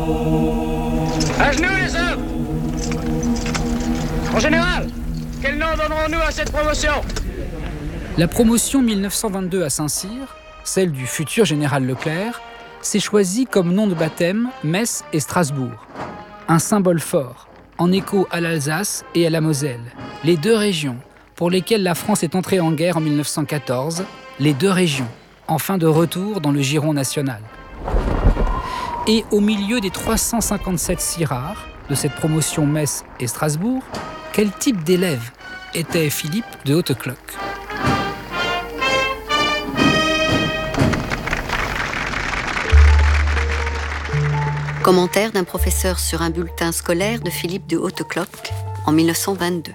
À genoux les hommes! En général, quel nom donnerons-nous à cette promotion? La promotion 1922 à Saint-Cyr, celle du futur général Leclerc, s'est choisie comme nom de baptême Metz et Strasbourg. Un symbole fort, en écho à l'Alsace et à la Moselle, les deux régions pour lesquelles la France est entrée en guerre en 1914, les deux régions, enfin de retour dans le giron national. Et au milieu des 357 cirards de cette promotion Metz et Strasbourg, quel type d'élève était Philippe de Hautecloque? Commentaire d'un professeur sur un bulletin scolaire de Philippe de Hautecloque en 1922.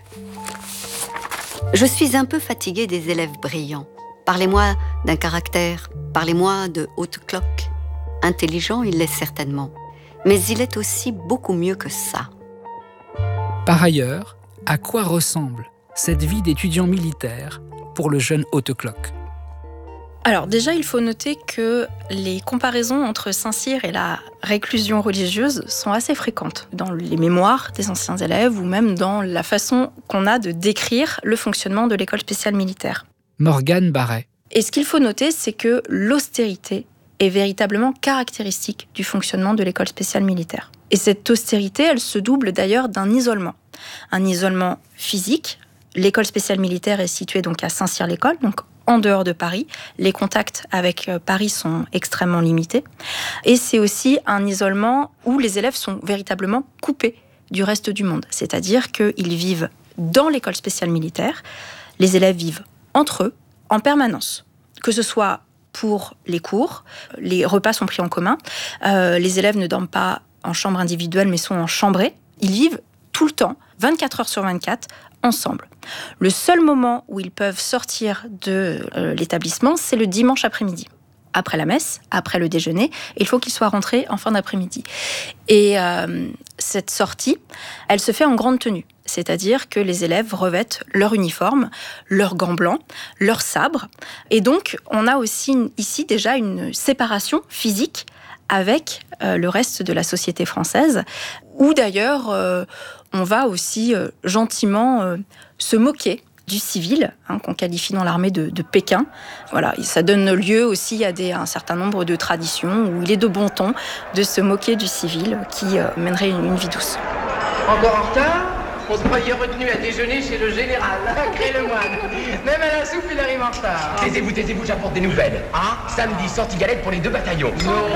Je suis un peu fatiguée des élèves brillants. Parlez-moi d'un caractère, parlez-moi de Hautecloque. Intelligent, il l'est certainement, mais il est aussi beaucoup mieux que ça. Par ailleurs, à quoi ressemble cette vie d'étudiant militaire pour le jeune Hautecloque? Alors déjà, il faut noter que les comparaisons entre Saint-Cyr et la réclusion religieuse sont assez fréquentes dans les mémoires des anciens élèves ou même dans la façon qu'on a de décrire le fonctionnement de l'école spéciale militaire. Morgane Barret. Et ce qu'il faut noter, c'est que l'austérité est véritablement caractéristique du fonctionnement de l'école spéciale militaire. Et cette austérité, elle se double d'ailleurs d'un isolement. Un isolement physique. L'école spéciale militaire est située donc à Saint-Cyr-l'École, donc en dehors de Paris. Les contacts avec Paris sont extrêmement limités. Et c'est aussi un isolement où les élèves sont véritablement coupés du reste du monde. C'est-à-dire qu'ils vivent dans l'école spéciale militaire. Les élèves vivent entre eux en permanence. Que ce soit pour les cours, les repas sont pris en commun. Les élèves ne dorment pas en chambre individuelle, mais sont en chambrée. Ils vivent tout le temps, 24 heures sur 24, ensemble. Le seul moment où ils peuvent sortir de l'établissement, c'est le dimanche après-midi. Après la messe, après le déjeuner, il faut qu'ils soient rentrés en fin d'après-midi. Et cette sortie, elle se fait en grande tenue. C'est-à-dire que les élèves revêtent leur uniforme, leurs gants blancs, leurs sabres. Et donc, on a aussi ici déjà une séparation physique avec le reste de la société française, où d'ailleurs on va aussi gentiment se moquer du civil, qu'on qualifie dans l'armée de Pékin. Voilà, ça donne lieu aussi à un certain nombre de traditions où il est de bon ton de se moquer du civil qui mènerait une vie douce. Encore en retard? On se croyait retenu à déjeuner chez le général, sacré le moine. Même à la soupe, il arrive en retard. Taisez-vous, j'apporte des nouvelles. Samedi, sortie galette pour les 2 bataillons.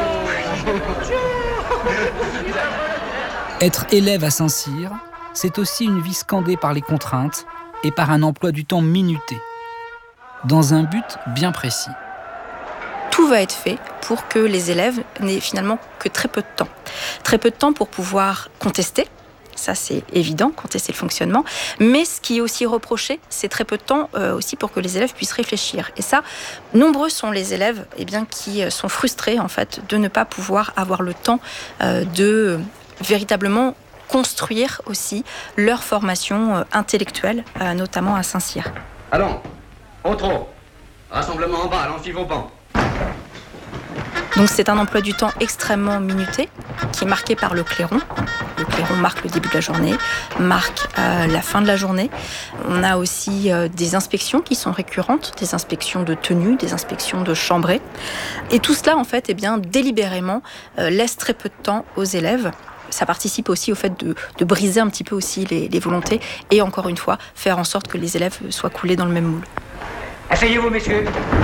Être élève à Saint-Cyr, c'est aussi une vie scandée par les contraintes et par un emploi du temps minuté, dans un but bien précis. Tout va être fait pour que les élèves n'aient finalement que très peu de temps. Très peu de temps pour pouvoir contester. Ça, c'est évident, contester le fonctionnement. Mais ce qui est aussi reproché, c'est très peu de temps aussi pour que les élèves puissent réfléchir. Et ça, nombreux sont les élèves qui sont frustrés en fait, de ne pas pouvoir avoir le temps de véritablement construire aussi leur formation intellectuelle, notamment à Saint-Cyr. Allons, au trot. Rassemblement en bas, allons-y vos bancs. Donc c'est un emploi du temps extrêmement minuté, qui est marqué par le clairon. Le clairon marque le début de la journée, marque la fin de la journée. On a aussi des inspections qui sont récurrentes, des inspections de tenue, des inspections de chambrée. Et tout cela, en fait, délibérément, laisse très peu de temps aux élèves. Ça participe aussi au fait de briser un petit peu aussi les volontés et, encore une fois, faire en sorte que les élèves soient coulés dans le même moule. Asseyez-vous, messieurs.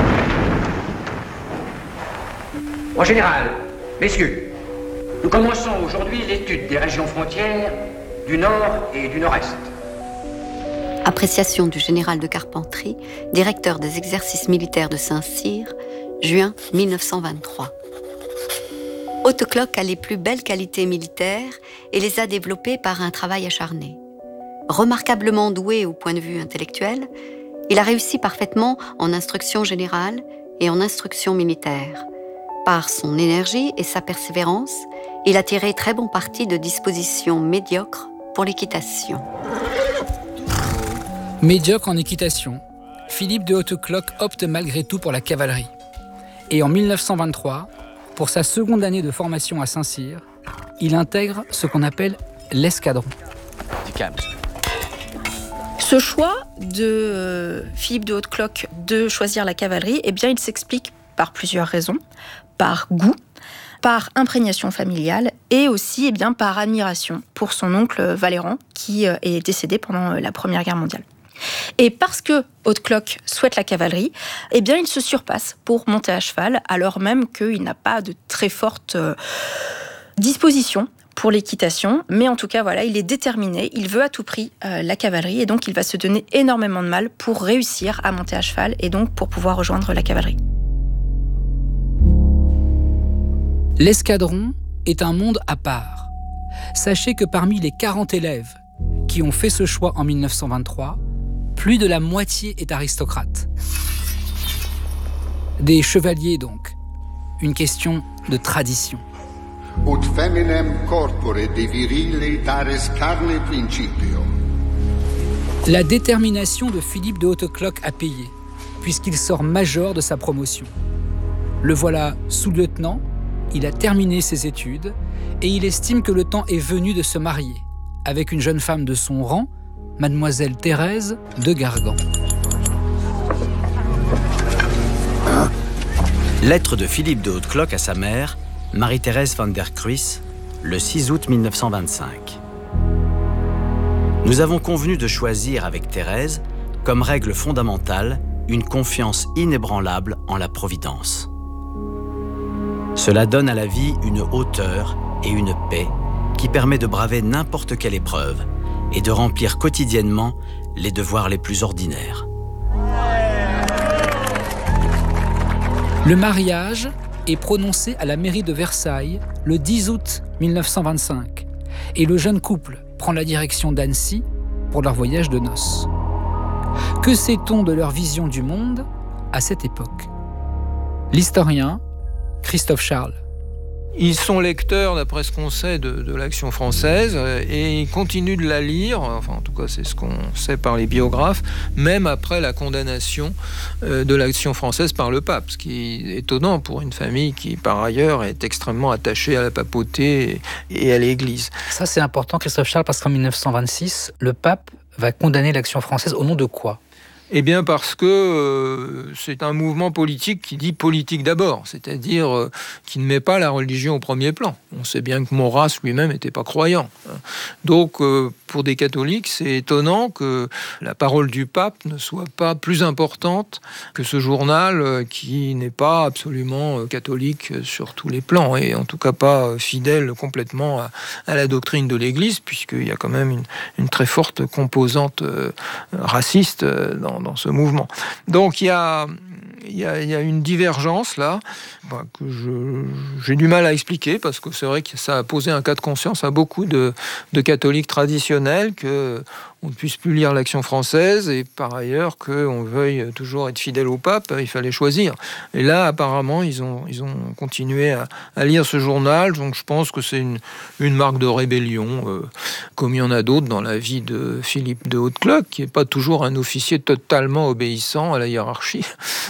Au général, messieurs, nous commençons aujourd'hui l'étude des régions frontières du Nord et du Nord-Est. Appréciation du général de Carpentry, directeur des exercices militaires de Saint-Cyr, juin 1923. Hautecloque a les plus belles qualités militaires et les a développées par un travail acharné. Remarquablement doué au point de vue intellectuel, il a réussi parfaitement en instruction générale et en instruction militaire. Par son énergie et sa persévérance, il a tiré très bon parti de dispositions médiocres pour l'équitation. Médiocre en équitation, Philippe de Hautecloque opte malgré tout pour la cavalerie. Et en 1923, pour sa seconde année de formation à Saint-Cyr, il intègre ce qu'on appelle l'escadron. Ce choix de Philippe de Haute-Cloque de choisir la cavalerie, eh bien, il s'explique par plusieurs raisons. Par goût, par imprégnation familiale et aussi par admiration pour son oncle Valéran qui est décédé pendant la Première Guerre mondiale. Et parce que Haute-Cloque souhaite la cavalerie, eh bien, il se surpasse pour monter à cheval, alors même qu'il n'a pas de très forte disposition pour l'équitation. Mais en tout cas, voilà, il est déterminé, il veut à tout prix la cavalerie, et donc il va se donner énormément de mal pour réussir à monter à cheval, et donc pour pouvoir rejoindre la cavalerie. L'escadron est un monde à part. Sachez que parmi les 40 élèves qui ont fait ce choix en 1923, plus de la moitié est aristocrate. Des chevaliers donc. Une question de tradition. Ut feminem corpore de virilitatis carne principio. La détermination de Philippe de Haute-Cloque a payé, puisqu'il sort major de sa promotion. Le voilà sous-lieutenant, il a terminé ses études et il estime que le temps est venu de se marier avec une jeune femme de son rang, mademoiselle Thérèse de Gargan. Lettre de Philippe de Haute-Cloque à sa mère, Marie-Thérèse van der Kruis, le 6 août 1925. Nous avons convenu de choisir avec Thérèse, comme règle fondamentale, une confiance inébranlable en la Providence. Cela donne à la vie une hauteur et une paix qui permet de braver n'importe quelle épreuve et de remplir quotidiennement les devoirs les plus ordinaires. Le mariage est prononcé à la mairie de Versailles le 10 août 1925 et le jeune couple prend la direction d'Annecy pour leur voyage de noces. Que sait-on de leur vision du monde à cette époque ? L'historien Christophe Charles. Ils sont lecteurs, d'après ce qu'on sait, de l'Action française et ils continuent de la lire, enfin en tout cas c'est ce qu'on sait par les biographes, même après la condamnation de l'Action française par le pape, ce qui est étonnant pour une famille qui par ailleurs est extrêmement attachée à la papauté et à l'Église. Ça c'est important Christophe Charles parce qu'en 1926, le pape va condamner l'Action française au nom de quoi ? Eh bien parce que c'est un mouvement politique qui dit politique d'abord, c'est-à-dire qui ne met pas la religion au premier plan. On sait bien que Maurras lui-même n'était pas croyant. Donc pour des catholiques, c'est étonnant que la parole du pape ne soit pas plus importante que ce journal qui n'est pas absolument catholique sur tous les plans, et en tout cas pas fidèle complètement à la doctrine de l'Église, puisqu'il y a quand même une très forte composante raciste dans ce mouvement. Donc il y a une divergence là que j'ai du mal à expliquer parce que c'est vrai que ça a posé un cas de conscience à beaucoup de catholiques traditionnels que on ne puisse plus lire l'Action française et par ailleurs qu'on veuille toujours être fidèle au pape, il fallait choisir. Et là apparemment ils ont continué à lire ce journal, donc je pense que c'est une marque de rébellion comme il y en a d'autres dans la vie de Philippe de Haute-Cloque qui n'est pas toujours un officier totalement obéissant à la hiérarchie.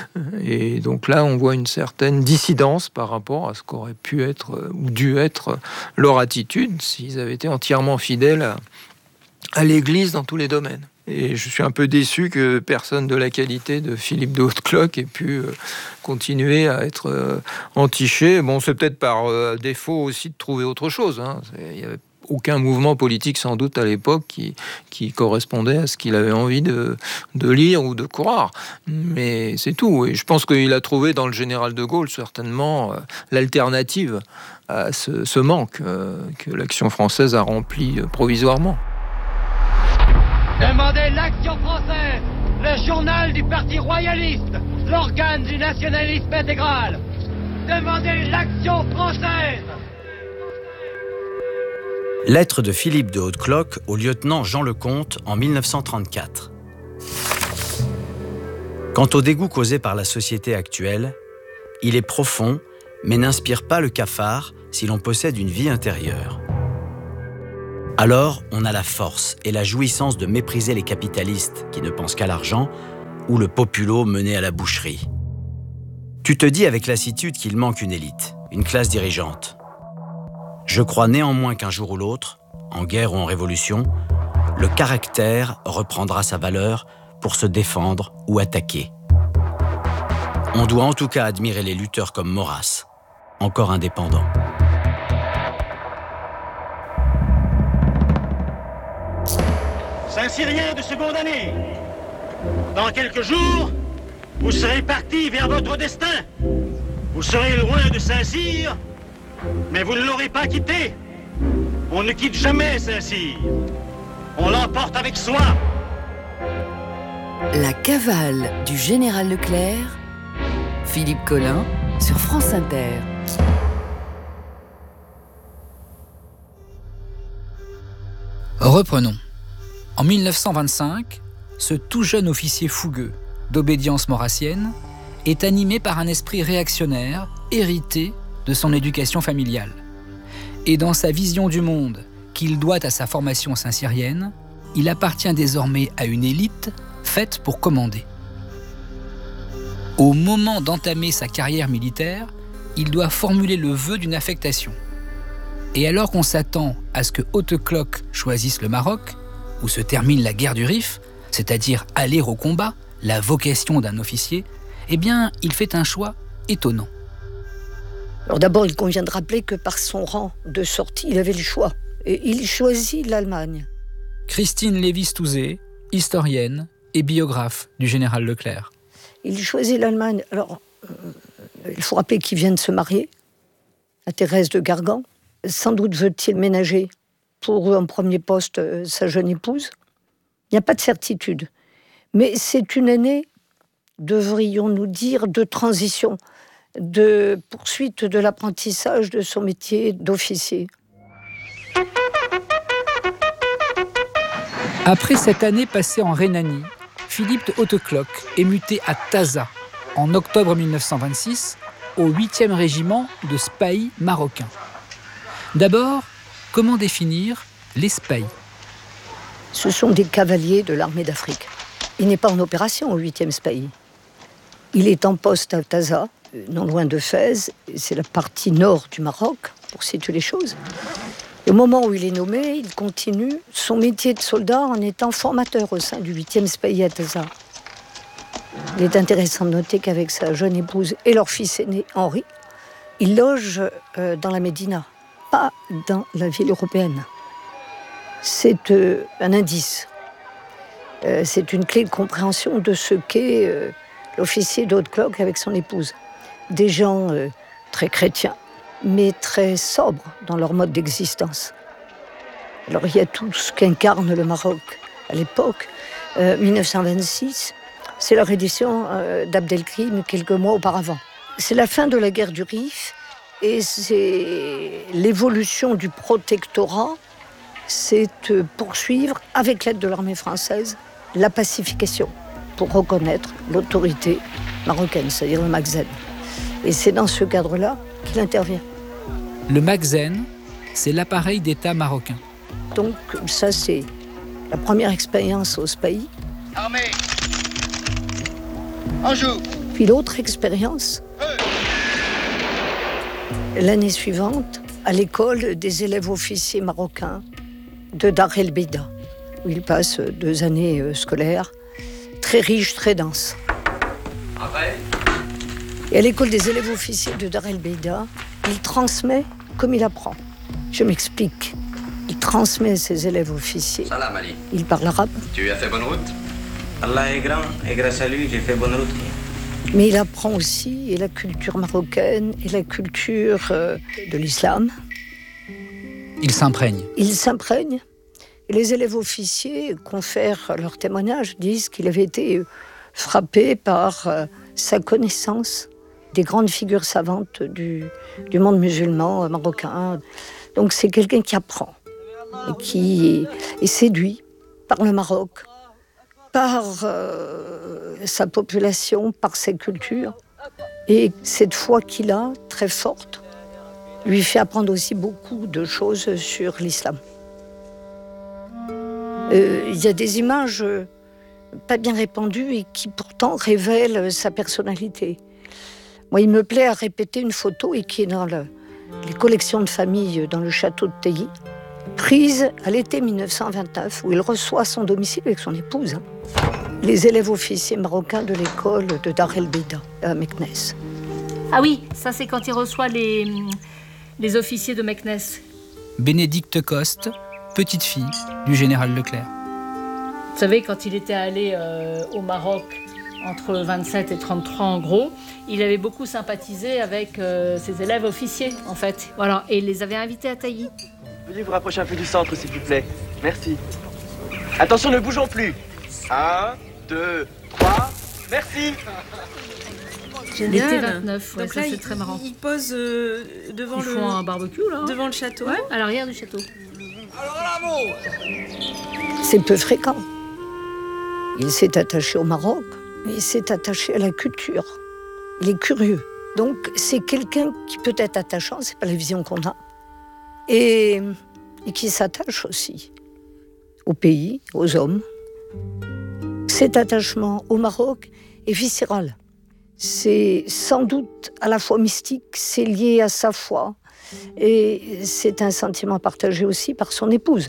Et donc là, on voit une certaine dissidence par rapport à ce qu'aurait pu être ou dû être leur attitude s'ils avaient été entièrement fidèles à l'Église dans tous les domaines. Et je suis un peu déçu que personne de la qualité de Philippe de Haute-Cloque ait pu continuer à être entiché. Bon, c'est peut-être par défaut aussi de trouver autre chose. Il y avait aucun mouvement politique sans doute à l'époque qui correspondait à ce qu'il avait envie de lire ou de croire. Mais c'est tout. Et je pense qu'il a trouvé dans le général de Gaulle certainement l'alternative à ce manque que l'Action française a rempli provisoirement. Demandez l'Action française, le journal du Parti royaliste, l'organe du nationalisme intégral. Demandez l'Action française. Lettre de Philippe de Haute-Cloque au lieutenant Jean Lecomte en 1934. Quant au dégoût causé par la société actuelle, il est profond, mais n'inspire pas le cafard si l'on possède une vie intérieure. Alors, on a la force et la jouissance de mépriser les capitalistes qui ne pensent qu'à l'argent ou le populo mené à la boucherie. Tu te dis avec lassitude qu'il manque une élite, une classe dirigeante. Je crois néanmoins qu'un jour ou l'autre, en guerre ou en révolution, le caractère reprendra sa valeur pour se défendre ou attaquer. On doit en tout cas admirer les lutteurs comme Maurras, encore indépendant. Saint-Cyrien de seconde année, dans quelques jours, vous serez partis vers votre destin. Vous serez loin de Saint-Cyr, mais vous ne l'aurez pas quitté. On ne quitte jamais Saint-Cyr. On l'emporte avec soi. La cavale du général Leclerc, Philippe Collin, sur France Inter. Reprenons. En 1925, ce tout jeune officier fougueux, d'obédience maurassienne, est animé par un esprit réactionnaire, hérité de son éducation familiale. Et dans sa vision du monde, qu'il doit à sa formation saint-cyrienne, il appartient désormais à une élite faite pour commander. Au moment d'entamer sa carrière militaire, il doit formuler le vœu d'une affectation. Et alors qu'on s'attend à ce que Haute-Cloque choisisse le Maroc, où se termine la guerre du Rif, c'est-à-dire aller au combat, la vocation d'un officier, eh bien, il fait un choix étonnant. Alors d'abord, il convient de rappeler que par son rang de sortie, il avait le choix. Et il choisit l'Allemagne. Christine Lévy-Stouzé, historienne et biographe du général Leclerc. Il choisit l'Allemagne. Alors, il faut rappeler qu'il vient de se marier à Thérèse de Gargan. Sans doute veut-il ménager pour un premier poste sa jeune épouse. Il n'y a pas de certitude. Mais c'est une année, devrions-nous dire, de transition, de poursuite de l'apprentissage de son métier d'officier. Après cette année passée en Rhénanie, Philippe de Haute-Cloque est muté à Taza, en octobre 1926, au 8e régiment de Spahis marocain. D'abord, comment définir les Spahis ? Ce sont des cavaliers de l'armée d'Afrique. Il n'est pas en opération au 8e Spahis. Il est en poste à Taza, non loin de Fès, c'est la partie nord du Maroc, pour situer les choses. Et au moment où il est nommé, il continue son métier de soldat en étant formateur au sein du 8e Spahis à Taza. Il est intéressant de noter qu'avec sa jeune épouse et leur fils aîné, Henri, il loge dans la Médina, pas dans la ville européenne. C'est un indice. C'est une clé de compréhension de ce qu'est l'officier de Haute-Cloque avec son épouse. Des gens très chrétiens, mais très sobres dans leur mode d'existence. Alors il y a tout ce qu'incarne le Maroc à l'époque. 1926, c'est la reddition d'Abdelkrim quelques mois auparavant. C'est la fin de la guerre du Rif et c'est l'évolution du protectorat, c'est poursuivre, avec l'aide de l'armée française, la pacification pour reconnaître l'autorité marocaine, c'est-à-dire le Magzen. Et c'est dans ce cadre-là qu'il intervient. Le Magzen, c'est l'appareil d'État marocain. Donc ça, c'est la première expérience au Spahis. Armée. En joue. Puis l'autre expérience, l'année suivante, à l'école des élèves officiers marocains de Dar el Beida, où il passe 2 années scolaires, très riches, très denses. Après. Et à l'école des élèves officiers de Dar el Beida, il transmet comme il apprend. Je m'explique. Il transmet à ses élèves officiers. Salam Ali. Il parle arabe. Tu as fait bonne route? Allah est grand et grâce à lui, j'ai fait bonne route. Mais il apprend aussi et la culture marocaine et la culture de l'islam. Il s'imprègne. Il s'imprègne. Et les élèves officiers confèrent leur témoignage, disent qu'il avait été frappé par sa connaissance des grandes figures savantes du monde musulman marocain. Donc c'est quelqu'un qui apprend et qui est séduit par le Maroc, par sa population, par sa culture. Et cette foi qu'il a, très forte, lui fait apprendre aussi beaucoup de choses sur l'islam. Il y a des images pas bien répandues et qui pourtant révèlent sa personnalité. Moi, il me plaît à répéter une photo et qui est dans les collections de famille dans le château de Teilly, prise à l'été 1929, où il reçoit son domicile avec son épouse, les élèves officiers marocains de l'école de Dar el Beida à Meknès. Ah oui, ça c'est quand il reçoit les officiers de Meknès. Bénédicte Coste, petite fille du général Leclerc. Vous savez, quand il était allé au Maroc, entre 27 et 33 en gros, il avait beaucoup sympathisé avec ses élèves officiers, en fait. Voilà, et il les avait invités à Tailly. Veuillez vous rapprocher un peu du centre, s'il vous plaît. Merci. Attention, ne bougeons plus. 1, 2, 3, merci. L'été 29, ouais, donc ça là, c'est très marrant. Ils posent devant Ils font un barbecue, là. Devant le château. Ouais, à l'arrière du château. C'est peu fréquent. Il s'est attaché au Maroc, il s'est attaché à la culture. Il est curieux. Donc c'est quelqu'un qui peut être attachant, c'est pas la vision qu'on a. Et qui s'attache aussi au pays, aux hommes. Cet attachement au Maroc est viscéral. C'est sans doute à la fois mystique, c'est lié à sa foi, et c'est un sentiment partagé aussi par son épouse.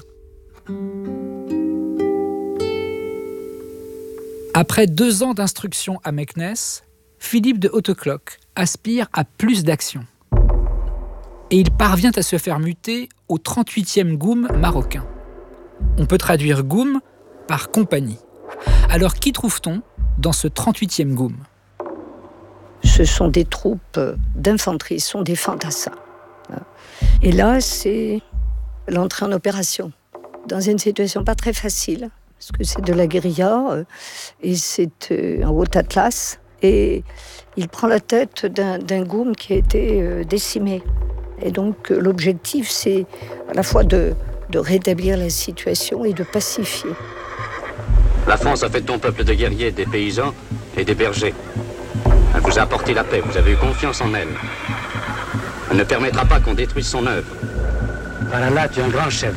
Après 2 ans d'instruction à Meknès, Philippe de Hautecloque aspire à plus d'action. Et il parvient à se faire muter au 38e Goum marocain. On peut traduire Goum par compagnie. Alors qui trouve-t-on dans ce 38e Goum ? Ce sont des troupes d'infanterie, ce sont des fantassins. Et là, c'est l'entrée en opération, dans une situation pas très facile, parce que c'est de la guérilla, et c'est en Haut-Atlas, et il prend la tête d'un Goum qui a été décimé. Et donc l'objectif, c'est à la fois de rétablir la situation et de pacifier. La France a fait de ton peuple de guerriers, des paysans et des bergers. Elle vous a apporté la paix, vous avez eu confiance en elle. Elle ne permettra pas qu'on détruise son œuvre. Voilà, là, tu es un grand chef.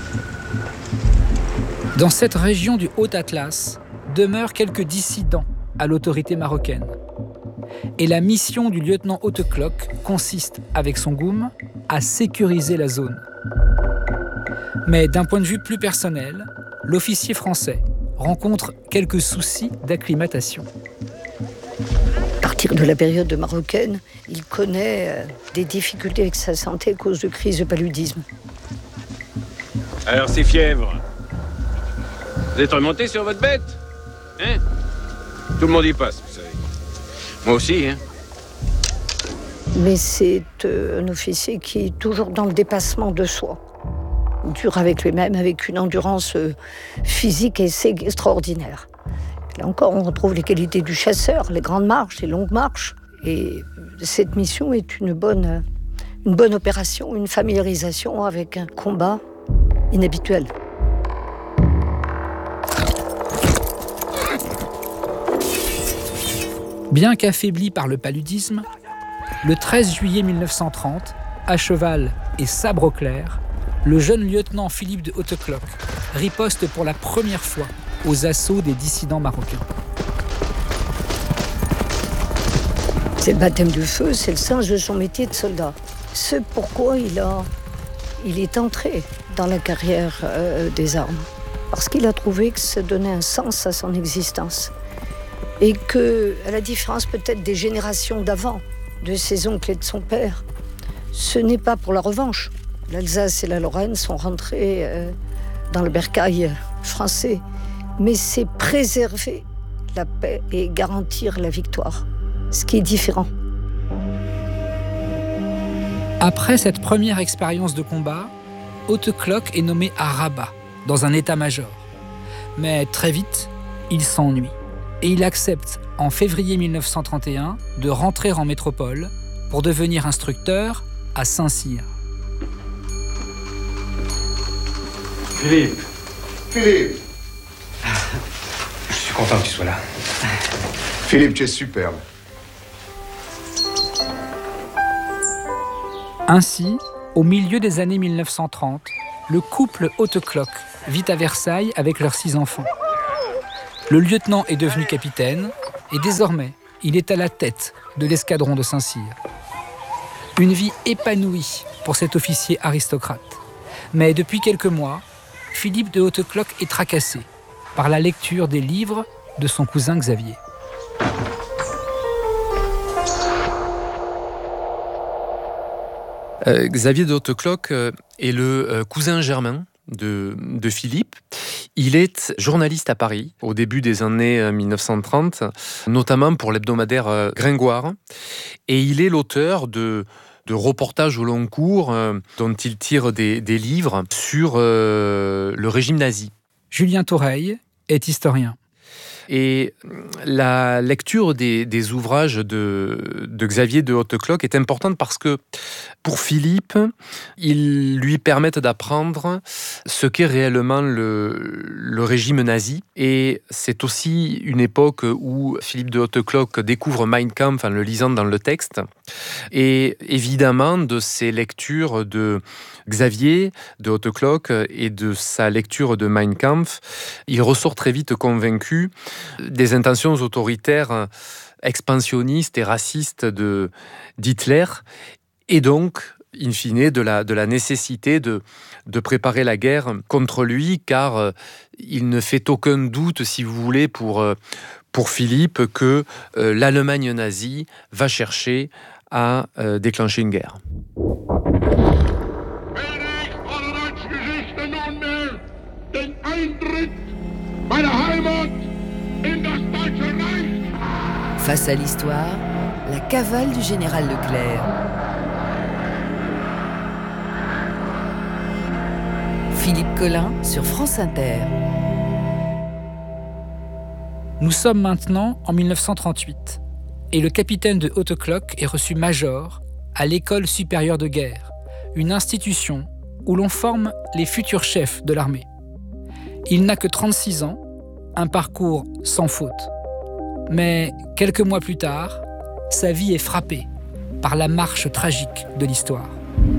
Dans cette région du Haut-Atlas demeurent quelques dissidents à l'autorité marocaine. Et la mission du lieutenant Hautecloque consiste, avec son Goum, à sécuriser la zone. Mais d'un point de vue plus personnel, l'officier français rencontre quelques soucis d'acclimatation. À partir de la période marocaine, il connaît des difficultés avec sa santé à cause de crises de paludisme. Alors ces fièvres, vous êtes remonté sur votre bête, hein? Tout le monde y passe, vous savez. Moi aussi, hein. Mais c'est un officier qui est toujours dans le dépassement de soi. Dur avec lui-même, avec une endurance physique et extraordinaire. Là encore, on retrouve les qualités du chasseur, les grandes marches, les longues marches. Et cette mission est une bonne opération, une familiarisation avec un combat inhabituel. Bien qu'affaibli par le paludisme, le 13 juillet 1930, à cheval et sabre au clair, le jeune lieutenant Philippe de Hautecloque riposte pour la première fois aux assauts des dissidents marocains. C'est le baptême du feu, c'est le sens de son métier de soldat. C'est pourquoi il est entré dans la carrière des armes. Parce qu'il a trouvé que ça donnait un sens à son existence. Et que, à la différence peut-être des générations d'avant, de ses oncles et de son père, ce n'est pas pour la revanche. L'Alsace et la Lorraine sont rentrés dans le bercail français. Mais c'est préserver la paix et garantir la victoire, ce qui est différent. Après cette première expérience de combat, Hautecloque est nommé à Rabat, dans un état-major. Mais très vite, il s'ennuie. Et il accepte, en février 1931, de rentrer en métropole pour devenir instructeur à Saint-Cyr. Philippe. Philippe. Je suis content que tu sois là. Philippe, tu es superbe. Ainsi, au milieu des années 1930, le couple Hautecloque vit à Versailles avec leurs 6 enfants. Le lieutenant est devenu capitaine et désormais, il est à la tête de l'escadron de Saint-Cyr. Une vie épanouie pour cet officier aristocrate. Mais depuis quelques mois, Philippe de Hautecloque est tracassé par la lecture des livres de son cousin Xavier. Xavier de Hautecloque est le cousin germain de Philippe. Il est journaliste à Paris au début des années 1930, notamment pour l'hebdomadaire Gringoire. Et il est l'auteur de reportages au long cours dont il tire des livres sur le régime nazi. Julien Toreille est historien. Et la lecture des ouvrages de Xavier de Hautecloque est importante parce que, pour Philippe, ils lui permettent d'apprendre ce qu'est réellement le régime nazi. Et c'est aussi une époque où Philippe de Hautecloque découvre Mein Kampf en le lisant dans le texte. Et évidemment, de ces lectures de Xavier de Hautecloque et de sa lecture de Mein Kampf, il ressort très vite convaincu des intentions autoritaires, expansionnistes et racistes d'Hitler, et donc, in fine, de la nécessité de préparer la guerre contre lui, car il ne fait aucun doute, si vous voulez, pour Philippe, que l'Allemagne nazie va chercher à déclencher une guerre. Face à l'histoire, la cavale du général Leclerc. Philippe Collin sur France Inter. Nous sommes maintenant en 1938 et le capitaine de Hautecloque est reçu major à l'École supérieure de guerre, une institution où l'on forme les futurs chefs de l'armée. Il n'a que 36 ans, un parcours sans faute. Mais quelques mois plus tard, sa vie est frappée par la marche tragique de l'histoire.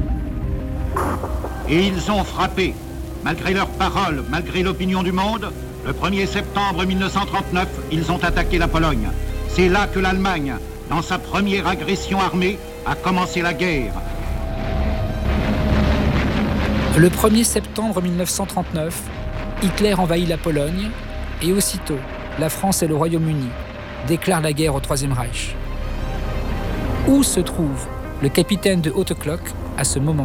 Et ils ont frappé, malgré leurs paroles, malgré l'opinion du monde. Le 1er septembre 1939, ils ont attaqué la Pologne. C'est là que l'Allemagne, dans sa première agression armée, a commencé la guerre. Le 1er septembre 1939, Hitler envahit la Pologne et aussitôt, la France et le Royaume-Uni déclarent la guerre au Troisième Reich. Où se trouve le capitaine de Hautecloque à ce moment-là ?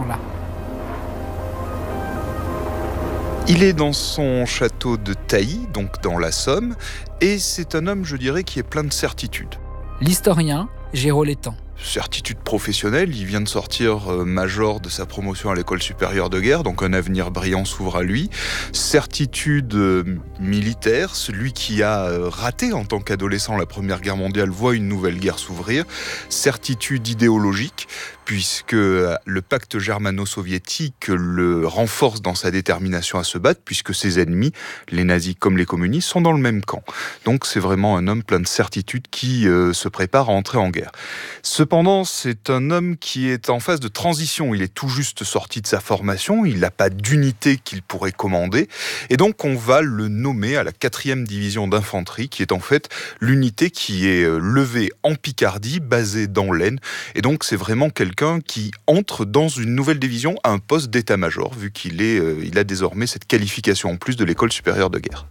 Il est dans son château de Tailly, donc dans la Somme, et c'est un homme, je dirais, qui est plein de certitudes. L'historien Géraud Létang. Certitude professionnelle, il vient de sortir major de sa promotion à l'école supérieure de guerre, donc un avenir brillant s'ouvre à lui. Certitude militaire, celui qui a raté en tant qu'adolescent la Première Guerre mondiale voit une nouvelle guerre s'ouvrir. Certitude idéologique, puisque le pacte germano-soviétique le renforce dans sa détermination à se battre, puisque ses ennemis, les nazis comme les communistes, sont dans le même camp. Donc c'est vraiment un homme plein de certitudes qui se prépare à entrer en guerre. Cependant, c'est un homme qui est en phase de transition. Il est tout juste sorti de sa formation, il n'a pas d'unité qu'il pourrait commander, et donc on va le nommer à la 4e division d'infanterie, qui est en fait l'unité qui est levée en Picardie, basée dans l'Aisne, et donc c'est vraiment quelqu'un qui entre dans une nouvelle division à un poste d'état-major, vu qu'il a désormais cette qualification en plus de l'école supérieure de guerre.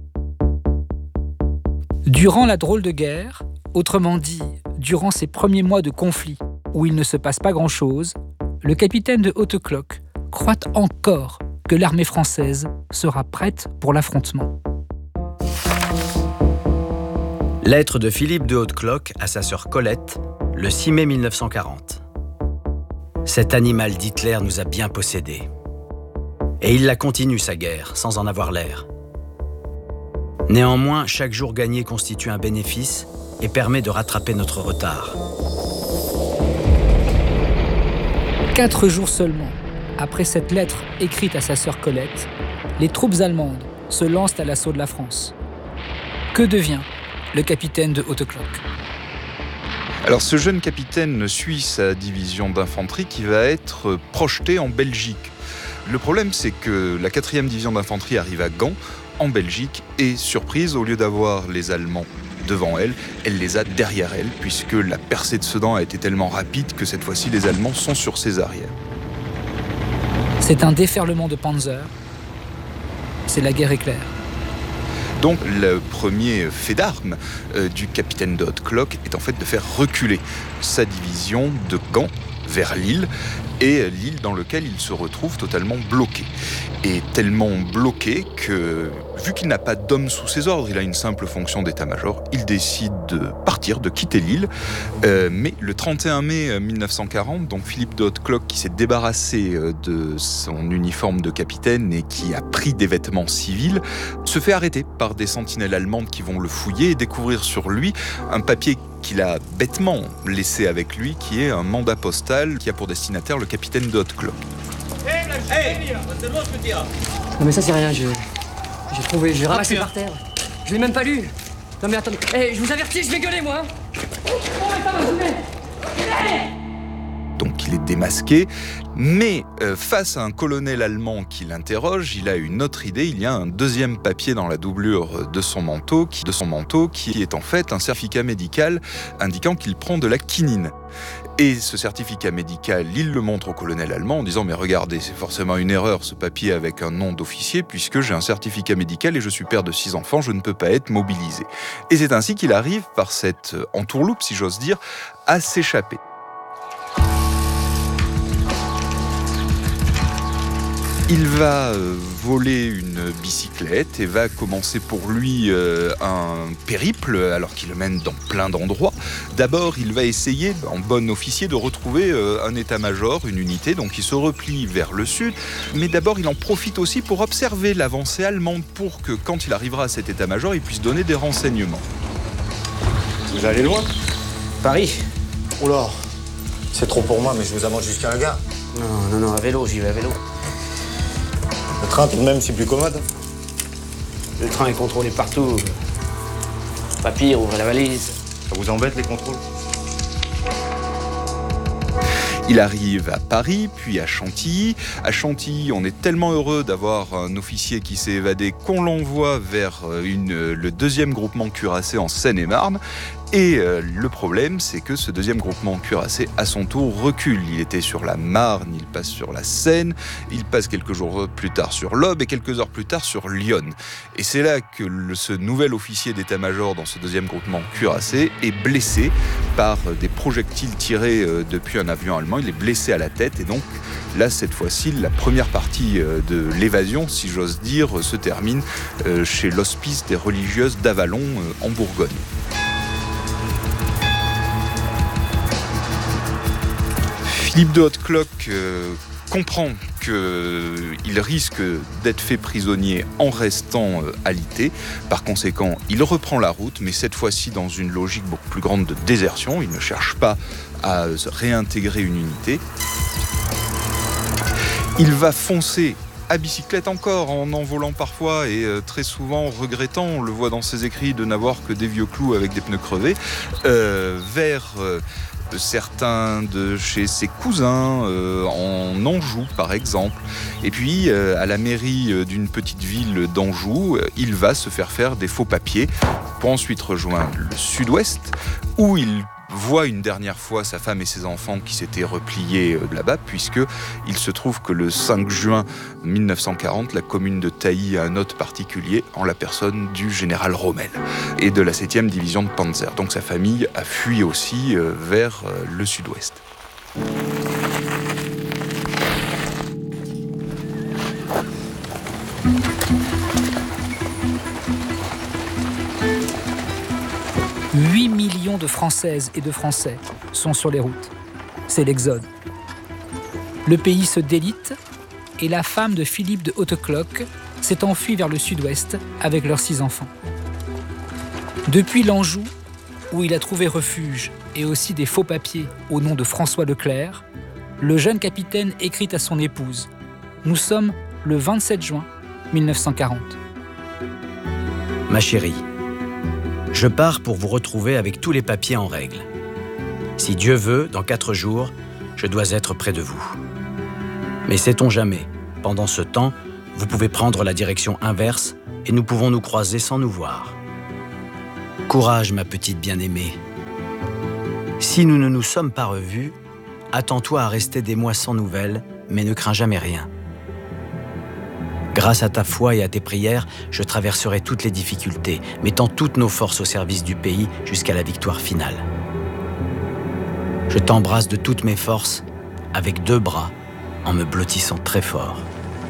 Durant la drôle de guerre, autrement dit, durant ces premiers mois de conflit, où il ne se passe pas grand-chose, le capitaine de Hautecloque croit encore que l'armée française sera prête pour l'affrontement. Lettre de Philippe de Hautecloque à sa sœur Colette, le 6 mai 1940. Cet animal d'Hitler nous a bien possédés. Et il la continue, sa guerre, sans en avoir l'air. Néanmoins, chaque jour gagné constitue un bénéfice et permet de rattraper notre retard. 4 jours seulement après cette lettre écrite à sa sœur Colette, les troupes allemandes se lancent à l'assaut de la France. Que devient le capitaine de Hautecloque ? Alors ce jeune capitaine suit sa division d'infanterie qui va être projetée en Belgique. Le problème, c'est que la 4e division d'infanterie arrive à Gand, en Belgique, et surprise, au lieu d'avoir les Allemands devant elle, elle les a derrière elle, puisque la percée de Sedan a été tellement rapide que cette fois-ci les Allemands sont sur ses arrières. C'est un déferlement de panzers. C'est la guerre éclair. Donc le premier fait d'armes du capitaine de Haute Cloque est en fait de faire reculer sa division de Gand vers Lille, et l'île dans laquelle il se retrouve totalement bloqué. Et tellement bloqué que, vu qu'il n'a pas d'hommes sous ses ordres, il a une simple fonction d'état-major, il décide de partir, de quitter l'île. Mais le 31 mai 1940, donc Philippe de Haute Cloque, qui s'est débarrassé de son uniforme de capitaine et qui a pris des vêtements civils, se fait arrêter par des sentinelles allemandes qui vont le fouiller et découvrir sur lui un papier qu'il a bêtement laissé avec lui, qui est un mandat postal qui a pour destinataire le capitaine de Haute Cloque. Non mais ça c'est rien, j'ai trouvé, j'ai ramassé par terre. Je l'ai même pas lu. Non mais attendez, je vous avertis, je vais gueuler moi. Donc il est démasqué, mais face à un colonel allemand qui l'interroge, il a une autre idée. Il y a un deuxième papier dans la doublure de son manteau qui est en fait un certificat médical indiquant qu'il prend de la quinine. Et ce certificat médical, il le montre au colonel allemand en disant « Mais regardez, c'est forcément une erreur ce papier avec un nom d'officier puisque j'ai un certificat médical et je suis père de 6 enfants, je ne peux pas être mobilisé. » Et c'est ainsi qu'il arrive, par cette entourloupe, si j'ose dire, à s'échapper. Il va voler une bicyclette et va commencer pour lui un périple, alors qu'il le mène dans plein d'endroits. D'abord, il va essayer, en bon officier, de retrouver un état-major, une unité, donc il se replie vers le sud. Mais d'abord, il en profite aussi pour observer l'avancée allemande, pour que, quand il arrivera à cet état-major, il puisse donner des renseignements. Vous allez loin ? Paris. Oula, c'est trop pour moi, mais je vous avance jusqu'à la gare. Non, à vélo, j'y vais à vélo. Le train, tout de même, c'est plus commode. Le train est contrôlé partout. Papier, ouvrez la valise. Ça vous embête, les contrôles ? Il arrive à Paris, puis à Chantilly. À Chantilly, on est tellement heureux d'avoir un officier qui s'est évadé qu'on l'envoie vers le 2e groupement cuirassé en Seine-et-Marne. Et le problème, c'est que ce 2e groupement cuirassé, à son tour, recule. Il était sur la Marne, il passe sur la Seine, il passe quelques jours plus tard sur l'Aube et quelques heures plus tard sur Lyon. Et c'est là que ce nouvel officier d'état-major dans ce 2e groupement cuirassé est blessé par des projectiles tirés depuis un avion allemand. Il est blessé à la tête et donc là, cette fois-ci, la première partie de l'évasion, si j'ose dire, se termine chez l'hospice des religieuses d'Avalon en Bourgogne. Philippe de Haute Cloque comprend qu'il risque d'être fait prisonnier en restant alité. Par conséquent, il reprend la route, mais cette fois-ci dans une logique beaucoup plus grande de désertion. Il ne cherche pas à réintégrer une unité. Il va foncer à bicyclette encore, en volant parfois et très souvent regrettant, on le voit dans ses écrits, de n'avoir que des vieux clous avec des pneus crevés, vers certains de chez ses cousins en Anjou par exemple. Et puis à la mairie d'une petite ville d'Anjou, il va se faire des faux papiers pour ensuite rejoindre le sud-ouest où il voit une dernière fois sa femme et ses enfants qui s'étaient repliés là-bas, puisqu'il se trouve que le 5 juin 1940, la commune de Tailly a un hôte particulier en la personne du général Rommel et de la 7e division de Panzer. Donc sa famille a fui aussi vers le sud-ouest. « 8 millions de Françaises et de Français sont sur les routes. C'est l'exode. Le pays se délite et la femme de Philippe de Haute Cloque s'est enfuie vers le sud-ouest avec leurs 6 enfants. Depuis l'Anjou, où il a trouvé refuge et aussi des faux papiers au nom de François Leclerc, le jeune capitaine écrit à son épouse « Nous sommes le 27 juin 1940. » Ma chérie, je pars pour vous retrouver avec tous les papiers en règle. Si Dieu veut, dans 4 jours, je dois être près de vous. Mais sait-on jamais, pendant ce temps, vous pouvez prendre la direction inverse et nous pouvons nous croiser sans nous voir. Courage, ma petite bien-aimée. Si nous ne nous sommes pas revus, attends-toi à rester des mois sans nouvelles, mais ne crains jamais rien. Grâce à ta foi et à tes prières, je traverserai toutes les difficultés, mettant toutes nos forces au service du pays jusqu'à la victoire finale. Je t'embrasse de toutes mes forces, avec 2 bras, en me blottissant très fort.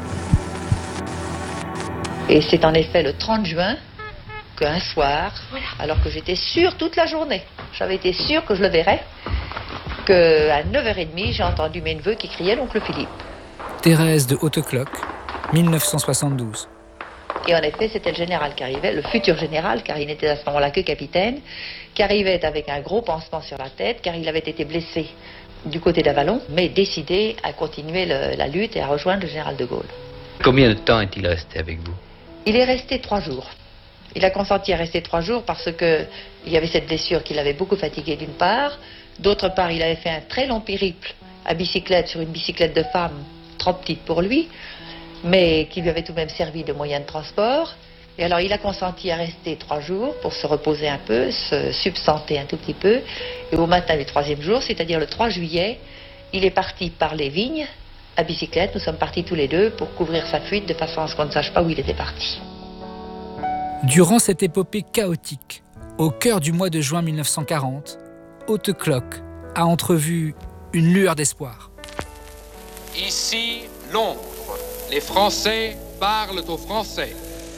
Et c'est en effet le 30 juin qu'un soir, alors que j'étais sûre toute la journée, j'avais été sûre que je le verrais, qu'à 9h30, j'ai entendu mes neveux qui criaient l'oncle Philippe. Thérèse de Hautecloque, 1972. Et en effet, c'était le général qui arrivait, le futur général, car il n'était à ce moment-là que capitaine, qui arrivait avec un gros pansement sur la tête, car il avait été blessé du côté d'Avallon, mais décidé à continuer la lutte et à rejoindre le général de Gaulle. Combien de temps est-il resté avec vous? Il est resté 3 jours. Il a consenti à rester 3 jours parce que il y avait cette blessure qui l'avait beaucoup fatigué d'une part. D'autre part, il avait fait un très long périple à bicyclette sur une bicyclette de femme trop petite pour lui, mais qui lui avait tout de même servi de moyen de transport. Et alors il a consenti à rester 3 jours pour se reposer un peu, se substanter un tout petit peu. Et au matin du 3e jour, c'est-à-dire le 3 juillet, il est parti par les vignes à bicyclette. Nous sommes partis tous les deux pour couvrir sa fuite de façon à ce qu'on ne sache pas où il était parti. Durant cette épopée chaotique, au cœur du mois de juin 1940, Hautecloque a entrevu une lueur d'espoir. Ici, Londres. Les Français parlent aux Français.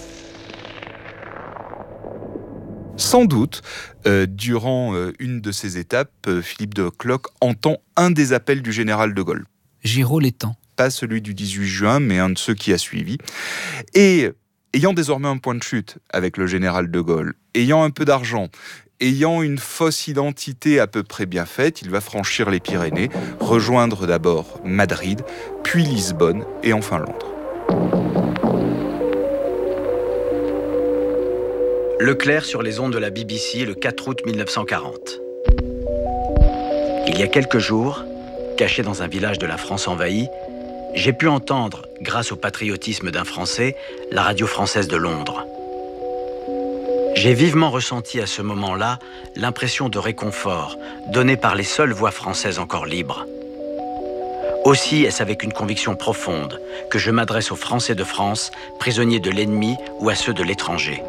Sans doute, durant une de ces étapes, Philippe de Hautecloque entend un des appels du général de Gaulle. Giraud l'étend. Pas celui du 18 juin, mais un de ceux qui a suivi. Et ayant désormais un point de chute avec le général de Gaulle, ayant un peu d'argent, ayant une fausse identité à peu près bien faite, il va franchir les Pyrénées, rejoindre d'abord Madrid, puis Lisbonne et enfin Londres. Leclerc sur les ondes de la BBC le 4 août 1940. Il y a quelques jours, caché dans un village de la France envahie, j'ai pu entendre, grâce au patriotisme d'un Français, la radio française de Londres. J'ai vivement ressenti à ce moment-là l'impression de réconfort donnée par les seules voix françaises encore libres. Aussi est-ce avec une conviction profonde que je m'adresse aux Français de France, prisonniers de l'ennemi ou à ceux de l'étranger.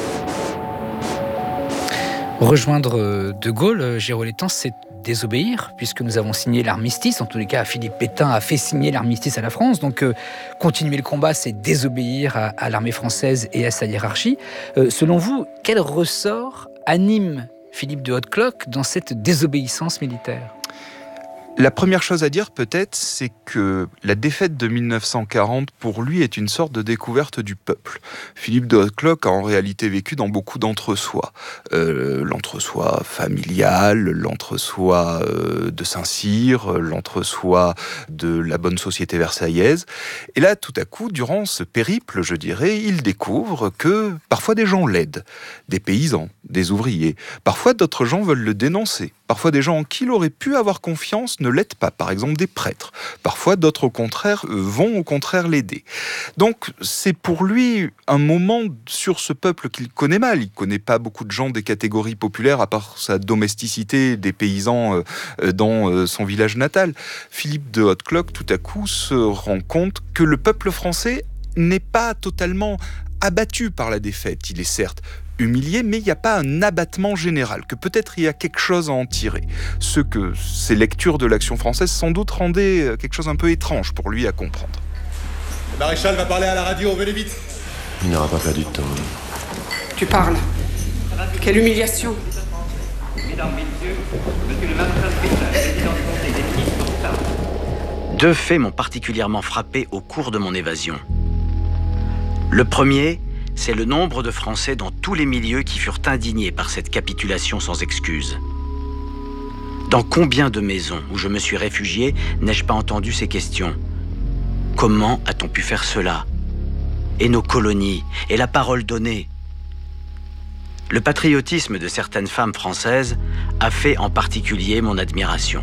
Rejoindre De Gaulle, Giraud l'étang, c'est désobéir, puisque nous avons signé l'armistice. En tous les cas, Philippe Pétain a fait signer l'armistice à la France. Donc, continuer le combat, c'est désobéir à l'armée française et à sa hiérarchie. Selon vous, quel ressort anime Philippe de Hautecloque dans cette désobéissance militaire ? La première chose à dire peut-être, c'est que la défaite de 1940 pour lui est une sorte de découverte du peuple. Philippe de Hautecloque a en réalité vécu dans beaucoup d'entre-soi. L'entre-soi familial, l'entre-soi de Saint-Cyr, l'entre-soi de la bonne société versaillaise. Et là, tout à coup, durant ce périple, je dirais, il découvre que parfois des gens l'aident. Des paysans, des ouvriers. Parfois d'autres gens veulent le dénoncer. Parfois des gens en qui il aurait pu avoir confiance ne l'aident pas, par exemple des prêtres. Parfois d'autres au contraire vont au contraire l'aider. Donc c'est pour lui un moment sur ce peuple qu'il connaît mal. Il ne connaît pas beaucoup de gens des catégories populaires à part sa domesticité des paysans dans son village natal. Philippe de Hautecloque tout à coup se rend compte que le peuple français n'est pas totalement abattu par la défaite. Il est certes humilié, mais il n'y a pas un abattement général, que peut-être il y a quelque chose à en tirer. Ce que ces lectures de l'Action française sans doute rendaient quelque chose un peu étrange pour lui à comprendre. Le maréchal va parler à la radio, venez vite. Il n'aura pas perdu de temps. Tu parles. Quelle humiliation. Mesdames, Messieurs, Monsieur le maréchal Pétain, président du Conseil des ministres, parle. 2 faits m'ont particulièrement frappé au cours de mon évasion. Le premier, c'est le nombre de Français dans tous les milieux qui furent indignés par cette capitulation sans excuse. Dans combien de maisons où je me suis réfugié n'ai-je pas entendu ces questions ? Comment a-t-on pu faire cela ? Et nos colonies ? Et la parole donnée ? Le patriotisme de certaines femmes françaises a fait en particulier mon admiration.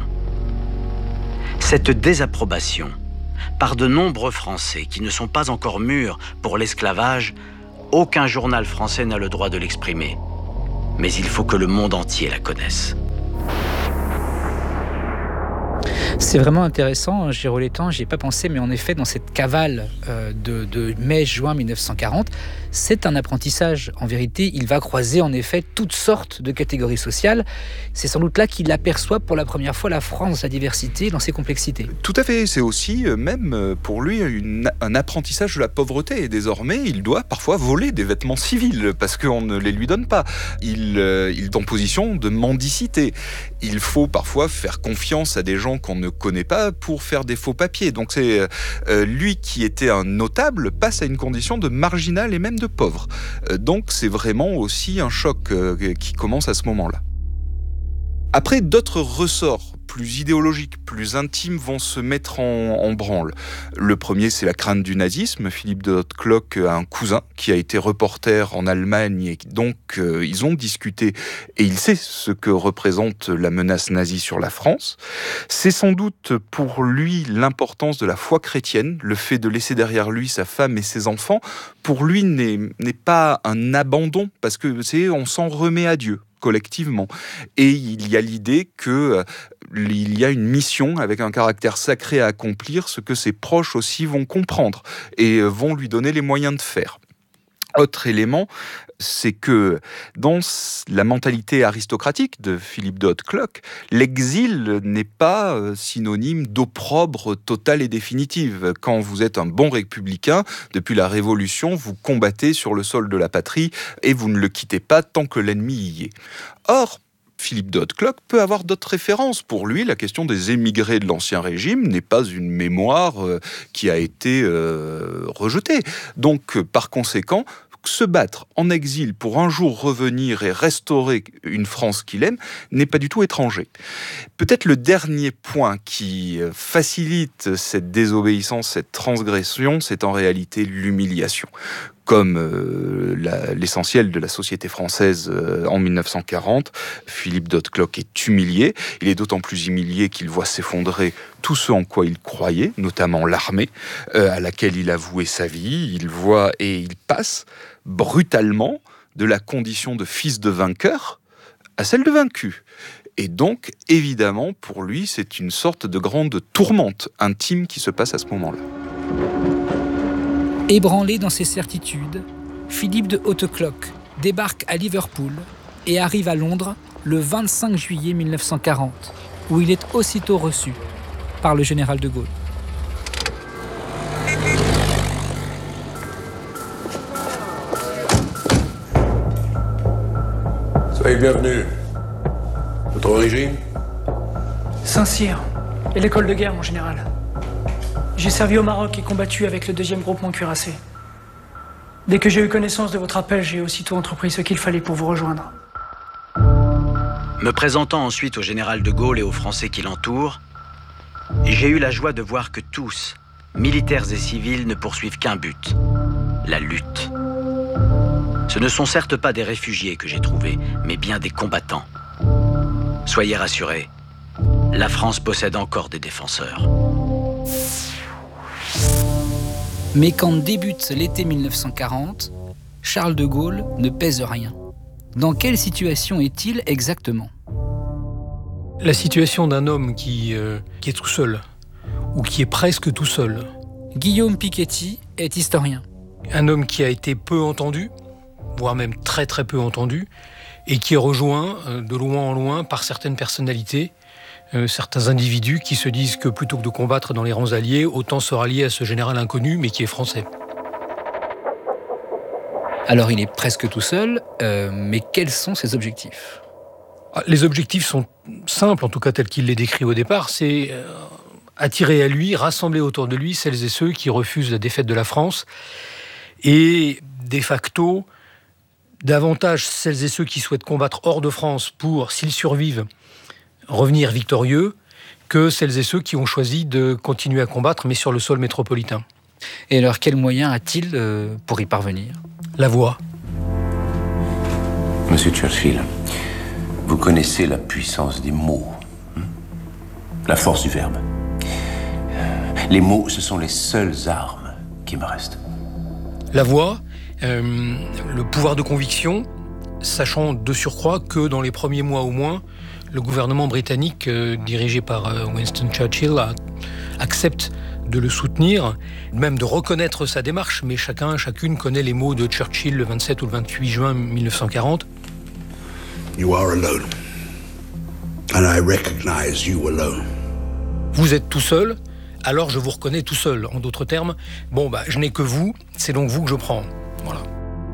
Cette désapprobation, par de nombreux Français qui ne sont pas encore mûrs pour l'esclavage, aucun journal français n'a le droit de l'exprimer. Mais il faut que le monde entier la connaisse. C'est vraiment intéressant, Girolettan, j'y ai pas pensé, mais en effet, dans cette cavale de mai-juin 1940, c'est un apprentissage. En vérité, il va croiser en effet toutes sortes de catégories sociales. C'est sans doute là qu'il aperçoit pour la première fois la France dans sa diversité, dans ses complexités. Tout à fait, c'est aussi même pour lui un apprentissage de la pauvreté. Et désormais, il doit parfois voler des vêtements civils parce qu'on ne les lui donne pas. Il est en position de mendicité. Il faut parfois faire confiance à des gens qu'on ne connaît pas pour faire des faux papiers. Donc c'est lui qui était un notable passe à une condition de marginal et même de pauvre. Donc c'est vraiment aussi un choc qui commence à ce moment-là. Après, d'autres ressorts plus idéologiques, plus intimes vont se mettre en branle. Le premier, c'est la crainte du nazisme. Philippe de Hautecloque a un cousin qui a été reporter en Allemagne et donc ils ont discuté et il sait ce que représente la menace nazie sur la France. C'est sans doute pour lui l'importance de la foi chrétienne, le fait de laisser derrière lui sa femme et ses enfants, pour lui n'est pas un abandon parce que on s'en remet à Dieu collectivement. Et il y a l'idée qu'il y a une mission avec un caractère sacré à accomplir, ce que ses proches aussi vont comprendre et vont lui donner les moyens de faire. Autre élément, c'est que dans la mentalité aristocratique de Philippe de Hautecloque, l'exil n'est pas synonyme d'opprobre total et définitive. Quand vous êtes un bon républicain, depuis la Révolution, vous combattez sur le sol de la patrie et vous ne le quittez pas tant que l'ennemi y est. Or, Philippe de Hautecloque peut avoir d'autres références. Pour lui, la question des émigrés de l'Ancien Régime n'est pas une mémoire qui a été rejetée. Donc, par conséquent, se battre en exil pour un jour revenir et restaurer une France qu'il aime n'est pas du tout étranger. Peut-être le dernier point qui facilite cette désobéissance, cette transgression, c'est en réalité l'humiliation. Comme l'essentiel de la société française en 1940, Philippe de Hautecloque est humilié. Il est d'autant plus humilié qu'il voit s'effondrer tout ce en quoi il croyait, notamment l'armée, à laquelle il a voué sa vie. Il voit et il passe brutalement de la condition de fils de vainqueur à celle de vaincu. Et donc, évidemment, pour lui, c'est une sorte de grande tourmente intime qui se passe à ce moment-là. Ébranlé dans ses certitudes, Philippe de Hautecloque débarque à Liverpool et arrive à Londres le 25 juillet 1940, où il est aussitôt reçu par le général de Gaulle. Soyez bienvenus. Votre origine ? Saint-Cyr et l'école de guerre, mon général. J'ai servi au Maroc et combattu avec le 2e groupement cuirassé. Dès que j'ai eu connaissance de votre appel, j'ai aussitôt entrepris ce qu'il fallait pour vous rejoindre. Me présentant ensuite au général de Gaulle et aux Français qui l'entourent, j'ai eu la joie de voir que tous, militaires et civils, ne poursuivent qu'un but, la lutte. Ce ne sont certes pas des réfugiés que j'ai trouvés, mais bien des combattants. Soyez rassurés, la France possède encore des défenseurs. Mais quand débute l'été 1940, Charles de Gaulle ne pèse rien. Dans quelle situation est-il exactement ? La situation d'un homme qui est tout seul, ou qui est presque tout seul. Guillaume Piketty est historien. Un homme qui a été peu entendu, voire même très très peu entendu, et qui est rejoint de loin en loin par certaines personnalités, certains individus qui se disent que plutôt que de combattre dans les rangs alliés, autant se rallier à ce général inconnu, mais qui est français. Alors il est presque tout seul, mais quels sont ses objectifs ? Les objectifs sont simples, en tout cas tels qu'il les décrit au départ, c'est attirer à lui, rassembler autour de lui celles et ceux qui refusent la défaite de la France, et de facto, davantage celles et ceux qui souhaitent combattre hors de France pour, s'ils survivent, revenir victorieux, que celles et ceux qui ont choisi de continuer à combattre, mais sur le sol métropolitain. Et alors, quels moyens a-t-il pour y parvenir ? La voix. Monsieur Churchill, vous connaissez la puissance des mots, la force du verbe. Les mots, ce sont les seules armes qui me restent. La voix, le pouvoir de conviction, sachant de surcroît que dans les premiers mois au moins, le gouvernement britannique, dirigé par Winston Churchill, accepte de le soutenir, même de reconnaître sa démarche, mais chacune connaît les mots de Churchill le 27 ou le 28 juin 1940. You are alone. And I recognize you alone. Vous êtes tout seul, alors je vous reconnais tout seul. En d'autres termes, je n'ai que vous, c'est donc vous que je prends. Voilà.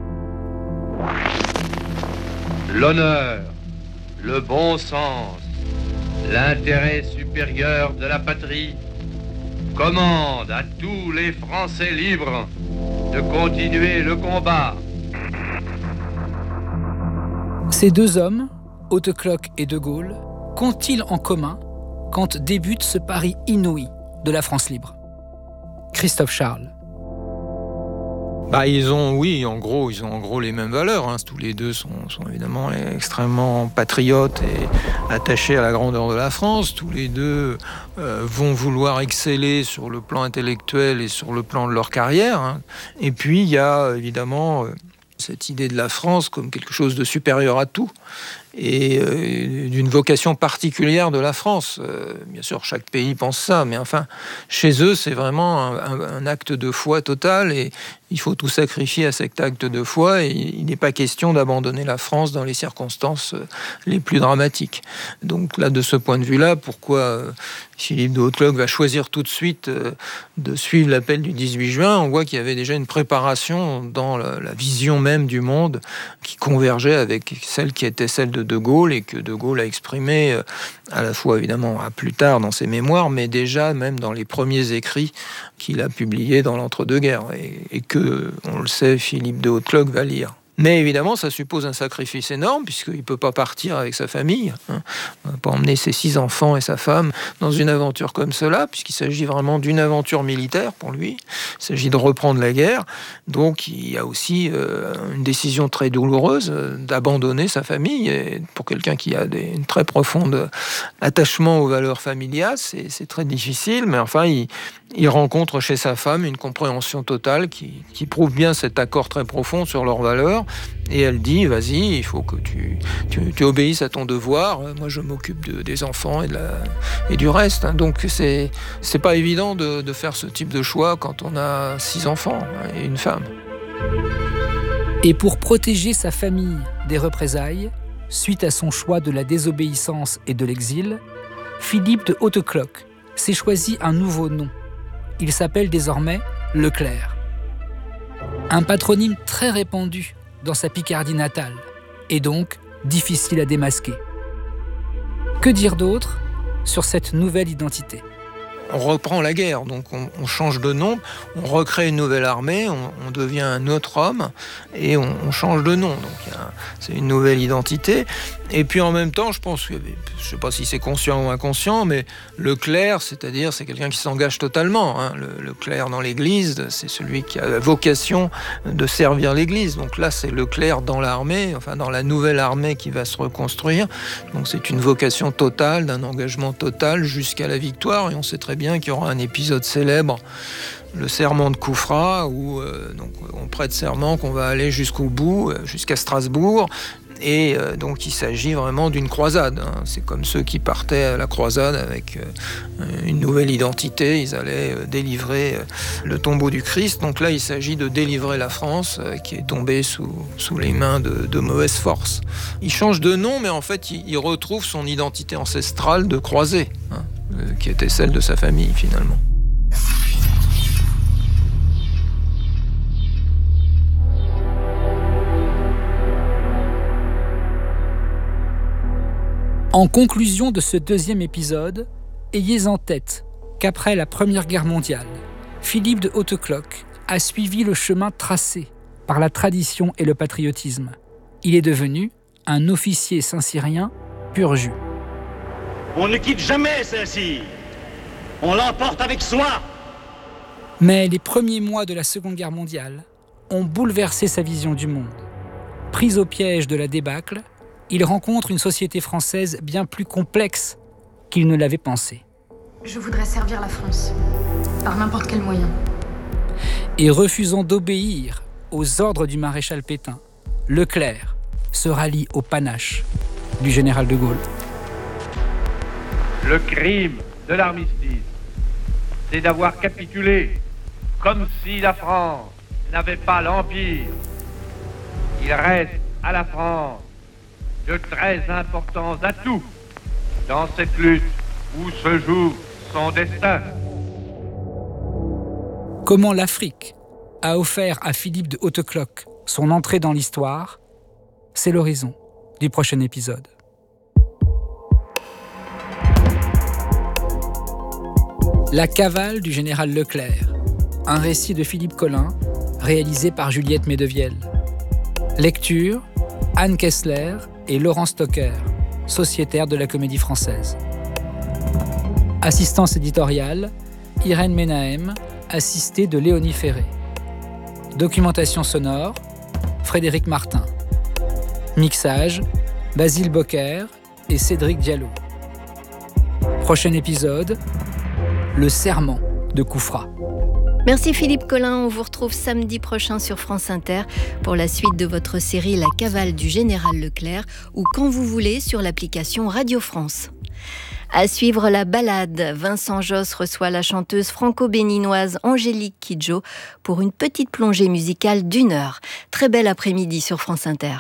L'honneur, le bon sens, l'intérêt supérieur de la patrie commande à tous les Français libres de continuer le combat. Ces deux hommes, Hautecloque et De Gaulle, qu'ont-ils en commun quand débute ce pari inouï de la France libre? Christophe Charles. Ils ont en gros les mêmes valeurs. Tous les deux sont évidemment extrêmement patriotes et attachés à la grandeur de la France. Tous les deux vont vouloir exceller sur le plan intellectuel et sur le plan de leur carrière. Et puis il y a évidemment cette idée de la France comme quelque chose de supérieur à tout et d'une vocation particulière de la France. Bien sûr, chaque pays pense ça, mais enfin, chez eux, c'est vraiment un acte de foi total et il faut tout sacrifier à cet acte de foi et il n'est pas question d'abandonner la France dans les circonstances les plus dramatiques. Donc là, de ce point de vue-là, pourquoi Philippe de Hautecloque va choisir tout de suite de suivre l'appel du 18 juin, on voit qu'il y avait déjà une préparation dans la vision même du monde qui convergeait avec celle qui était celle de Gaulle et que De Gaulle a exprimé à la fois évidemment plus tard dans ses mémoires, mais déjà même dans les premiers écrits qu'il a publiés dans l'entre-deux-guerres et que, on le sait, Philippe de Hautecloque va lire. Mais évidemment, ça suppose un sacrifice énorme, puisqu'il ne peut pas partir avec sa famille. On ne va pas emmener ses 6 enfants et sa femme dans une aventure comme cela, puisqu'il s'agit vraiment d'une aventure militaire pour lui. Il s'agit de reprendre la guerre. Donc, il y a aussi une décision très douloureuse d'abandonner sa famille. Et pour quelqu'un qui a un très profond attachement aux valeurs familiales, c'est très difficile. Mais enfin, il rencontre chez sa femme une compréhension totale qui prouve bien cet accord très profond sur leurs valeurs. Et elle dit, vas-y, il faut que tu obéisses à ton devoir. Moi, je m'occupe des enfants et du reste. Donc, c'est pas évident de faire ce type de choix quand on a 6 enfants et une femme. Et pour protéger sa famille des représailles, suite à son choix de la désobéissance et de l'exil, Philippe de Hautecloque s'est choisi un nouveau nom. Il s'appelle désormais Leclerc. Un patronyme très répandu dans sa Picardie natale, et donc difficile à démasquer. Que dire d'autre sur cette nouvelle identité ? On reprend la guerre, donc on change de nom, on recrée une nouvelle armée, on devient un autre homme et on change de nom. Donc c'est une nouvelle identité. Et puis en même temps, je pense que, je ne sais pas si c'est conscient ou inconscient, mais le clerc, c'est-à-dire c'est quelqu'un qui s'engage totalement. Le clerc dans l'Église, c'est celui qui a la vocation de servir l'Église. Donc là, c'est le clerc dans l'armée, enfin dans la nouvelle armée qui va se reconstruire. Donc c'est une vocation totale, d'un engagement total jusqu'à la victoire. Et on sait très bien qu'il y aura un épisode célèbre, le serment de Coufra, où donc on prête serment qu'on va aller jusqu'au bout, jusqu'à Strasbourg. Et donc il s'agit vraiment d'une croisade. C'est comme ceux qui partaient à la croisade avec une nouvelle identité. Ils allaient délivrer le tombeau du Christ. Donc là, il s'agit de délivrer la France qui est tombée sous les mains de mauvaises forces. Il change de nom, mais en fait, il retrouve son identité ancestrale de croisé, qui était celle de sa famille finalement. En conclusion de ce deuxième épisode, ayez en tête qu'après la Première Guerre mondiale, Philippe de Hautecloque a suivi le chemin tracé par la tradition et le patriotisme. Il est devenu un officier saint-cyrien pur jus. On ne quitte jamais Saint-Cyr. On l'emporte avec soi. Mais les premiers mois de la Seconde Guerre mondiale ont bouleversé sa vision du monde. Pris au piège de la débâcle, il rencontre une société française bien plus complexe qu'il ne l'avait pensé. Je voudrais servir la France, par n'importe quel moyen. Et refusant d'obéir aux ordres du maréchal Pétain, Leclerc se rallie au panache du général de Gaulle. Le crime de l'armistice, c'est d'avoir capitulé comme si la France n'avait pas l'Empire. Il reste à la France de très importants atouts dans cette lutte où se joue son destin. Comment l'Afrique a offert à Philippe de Hautecloque son entrée dans l'histoire, c'est l'horizon du prochain épisode. La cavale du général Leclerc, un récit de Philippe Collin, réalisé par Juliette Medevielle. Lecture, Anne Kessler et Laurent Stocker, sociétaires de la Comédie Française. Assistance éditoriale, Irène Menahem, assistée de Léonie Ferré. Documentation sonore, Frédéric Martin. Mixage, Basile Bocquer et Cédric Diallo. Prochain épisode, le serment de Koufra. Merci Philippe Collin, on vous retrouve samedi prochain sur France Inter pour la suite de votre série La cavale du général Leclerc ou quand vous voulez sur l'application Radio France. À suivre la balade, Vincent Josse reçoit la chanteuse franco-béninoise Angélique Kidjo pour une petite plongée musicale d'1 heure. Très bel après-midi sur France Inter.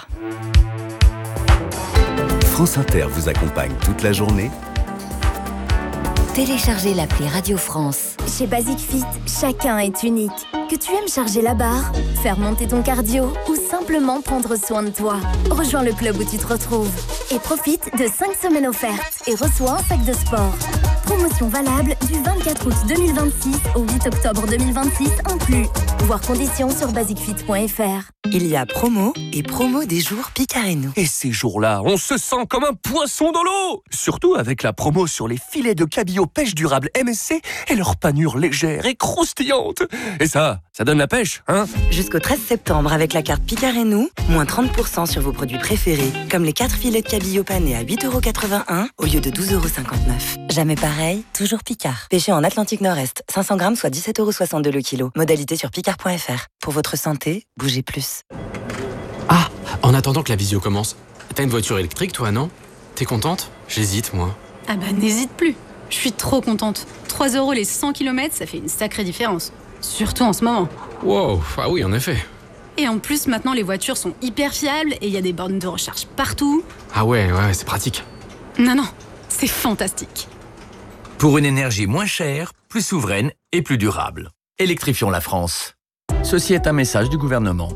France Inter vous accompagne toute la journée. Téléchargez l'appli Radio France. Chez Basic Fit, chacun est unique. Que tu aimes charger la barre, faire monter ton cardio ou simplement prendre soin de toi. Rejoins le club où tu te retrouves. Et profite de 5 semaines offertes et reçois un sac de sport. Promotion valable du 24 août 2026 au 8 octobre 2026 inclus. Voir conditions sur basicfit.fr. Il y a promo et promo des jours Picarenou. Et ces jours-là, on se sent comme un poisson dans l'eau. Surtout avec la promo sur les filets de cabillaud pêche durable MSC et leur panure légère et croustillante. Et ça donne la pêche, hein? Jusqu'au 13 septembre, avec la carte Picarenou, moins 30% sur vos produits préférés, comme les 4 filets de cabillaud panés à 8,81€ au lieu de 12,59€. Jamais pareil, toujours Picard. Pêché en Atlantique Nord-Est, 500 grammes, soit 17,62€ le kilo. Modalité sur picard.fr. Pour votre santé, bougez plus. Ah, en attendant que la visio commence, t'as une voiture électrique toi, non? T'es contente? J'hésite, moi. Ah bah n'hésite plus. Je suis trop contente. 3€ les 100 km, ça fait une sacrée différence. Surtout en ce moment. Wow, ah oui, en effet. Et en plus, maintenant, les voitures sont hyper fiables et il y a des bornes de recharge partout. Ah ouais, c'est pratique. Non, c'est fantastique. Pour une énergie moins chère, plus souveraine et plus durable. Électrifions la France. Ceci est un message du gouvernement.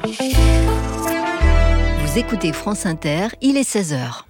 Vous écoutez France Inter, il est 16h.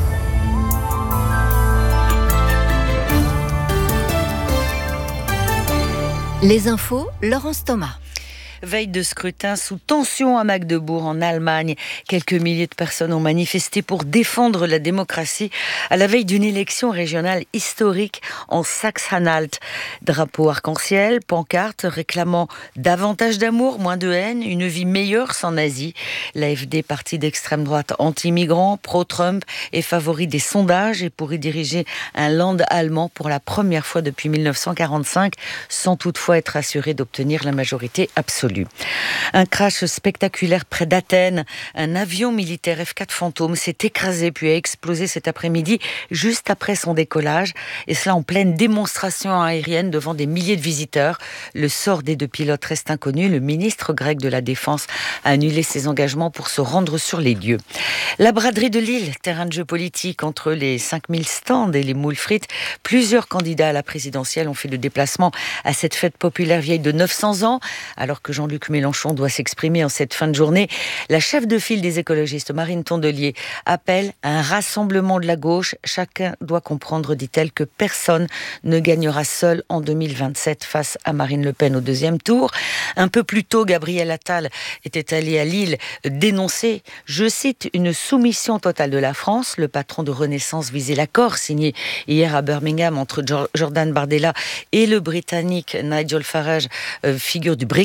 Les infos, Laurence Thomas. Veille de scrutin sous tension à Magdebourg en Allemagne. Quelques milliers de personnes ont manifesté pour défendre la démocratie à la veille d'une élection régionale historique en Saxe-Anhalt. Drapeau arc-en-ciel, pancartes réclamant davantage d'amour, moins de haine, une vie meilleure sans nazis. L'AfD, parti d'extrême droite anti-migrants, pro-Trump, est favori des sondages et pourrait diriger un land allemand pour la première fois depuis 1945, sans toutefois être assuré d'obtenir la majorité absolue. Un crash spectaculaire près d'Athènes. Un avion militaire F-4 Fantôme s'est écrasé puis a explosé cet après-midi juste après son décollage. Et cela en pleine démonstration aérienne devant des milliers de visiteurs. Le sort des 2 pilotes reste inconnu. Le ministre grec de la Défense a annulé ses engagements pour se rendre sur les lieux. La braderie de Lille, terrain de jeu politique entre les 5000 stands et les moules frites. Plusieurs candidats à la présidentielle ont fait le déplacement à cette fête populaire vieille de 900 ans. Alors que Jean-Luc Mélenchon doit s'exprimer en cette fin de journée, la chef de file des écologistes, Marine Tondelier, appelle à un rassemblement de la gauche. Chacun doit comprendre, dit-elle, que personne ne gagnera seul en 2027 face à Marine Le Pen au 2e tour. Un peu plus tôt, Gabriel Attal était allé à Lille dénoncer, je cite, une soumission totale de la France. Le patron de Renaissance visait l'accord signé hier à Birmingham entre Jordan Bardella et le Britannique Nigel Farage, figure du Brexit.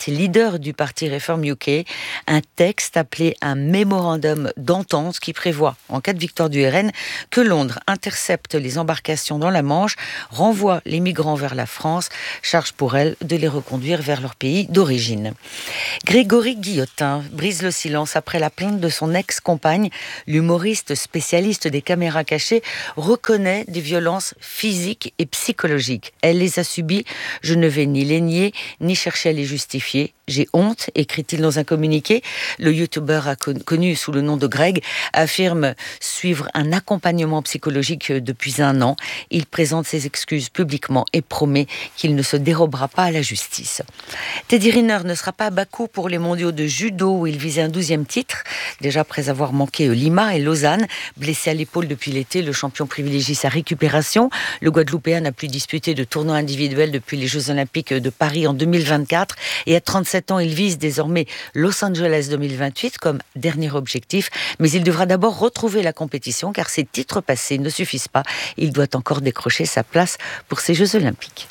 Smith, leader du parti Reform UK, un texte appelé un mémorandum d'entente qui prévoit, en cas de victoire du RN, que Londres intercepte les embarcations dans la Manche, renvoie les migrants vers la France, charge pour elle de les reconduire vers leur pays d'origine. Grégory Guillotin brise le silence après la plainte de son ex-compagne. L'humoriste spécialiste des caméras cachées reconnaît des violences physiques et psychologiques. Elle les a subies, je ne vais ni les nier, ni chercher à les justifier. J'ai honte, écrit-il dans un communiqué. Le youtubeur connu sous le nom de Greg affirme suivre un accompagnement psychologique depuis 1 an. Il présente ses excuses publiquement et promet qu'il ne se dérobera pas à la justice. Teddy Riner ne sera pas à Bakou pour les mondiaux de judo où il visait un 12e titre. Déjà après avoir manqué Lima et Lausanne, blessé à l'épaule depuis l'été, le champion privilégie sa récupération. Le Guadeloupéen n'a plus disputé de tournoi individuel depuis les Jeux Olympiques de Paris en 2024 et à 37 ans, il vise désormais Los Angeles 2028 comme dernier objectif, mais il devra d'abord retrouver la compétition car ses titres passés ne suffisent pas. Il doit encore décrocher sa place pour ces Jeux Olympiques.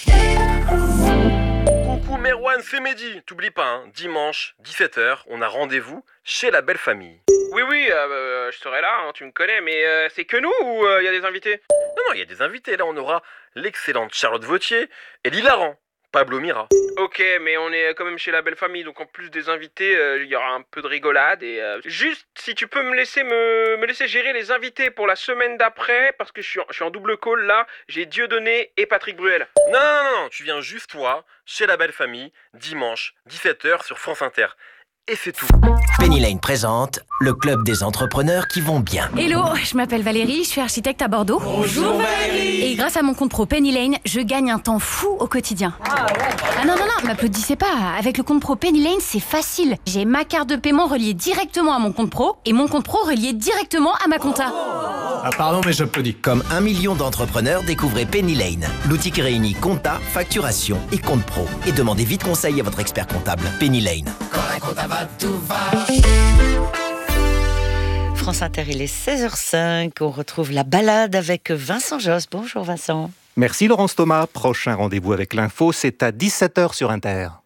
Coucou Merwan, c'est Mehdi. T'oublies pas, dimanche, 17h, on a rendez-vous chez la belle famille. Oui, je serai là, tu me connais, mais c'est que nous ou il y a des invités ? Non, il y a des invités. Là, on aura l'excellente Charlotte Vautier et l'hilarant Pablo Mira. Ok, mais on est quand même chez la belle famille, donc en plus des invités, il y aura un peu de rigolade et juste si tu peux me laisser gérer les invités pour la semaine d'après, parce que je suis en double call là, j'ai Dieudonné et Patrick Bruel. Non, tu viens juste toi, chez la belle famille, dimanche, 17h sur France Inter. Et c'est tout. Penny Lane présente le club des entrepreneurs qui vont bien. Hello, je m'appelle Valérie, je suis architecte à Bordeaux. Bonjour Valérie. Et grâce à mon compte pro Penny Lane, je gagne un temps fou au quotidien. Ah non, m'applaudissez pas. Avec le compte pro Penny Lane, c'est facile. J'ai ma carte de paiement reliée directement à mon compte pro et mon compte pro relié directement à ma compta. Ah pardon, mais j'applaudis. Comme 1 million d'entrepreneurs, découvrez Penny Lane, l'outil qui réunit compta, facturation et compte pro. Et demandez vite conseil à votre expert comptable. Penny Lane. Quand un compta va, tout va. France Inter, il est 16h05. On retrouve la balade avec Vincent Josse. Bonjour Vincent. Merci Laurence Thomas. Prochain rendez-vous avec l'info, c'est à 17h sur Inter.